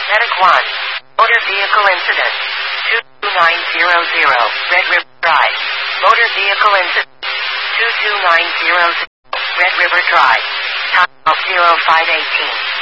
Medic 1. Motor vehicle incident. 22900 Red River Drive. Motor vehicle incident. 22900 Red River Drive. Time 0518.